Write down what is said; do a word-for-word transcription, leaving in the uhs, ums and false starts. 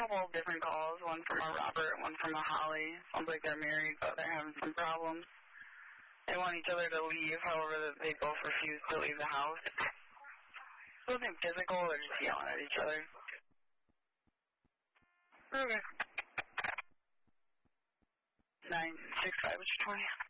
couple of different calls, one from a Robert, one from a Holly. Sounds like they're married, but they're having some problems. They want each other to leave, however, they both refuse to leave the house. Nothing physical, they're just yelling at each other. Okay. nine six five twenty.